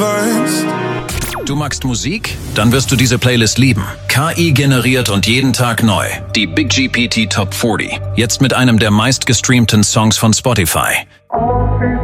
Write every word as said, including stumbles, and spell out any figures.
advanced. Du magst Musik? Dann wirst du diese Playlist lieben. K I generiert und jeden Tag neu. Die Big G P T Top vierzig. Jetzt mit einem der meistgestreamten Songs von Spotify.